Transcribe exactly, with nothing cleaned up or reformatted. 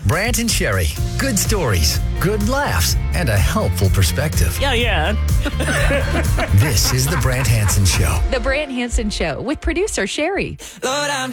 Brant and Sherry. Good stories, good laughs, and a helpful perspective. Yeah, yeah. This is the Brant Hansen Show. The Brant Hansen Show with producer Sherry. Lord, I'm